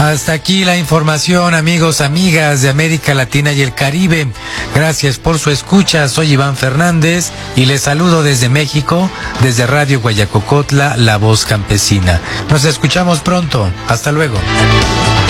Hasta aquí la información, amigos, amigas de América Latina y el Caribe. Gracias por su escucha. Soy Iván Fernández y les saludo desde México, desde Radio Guayacocotla, La Voz Campesina. Nos escuchamos pronto. Hasta luego.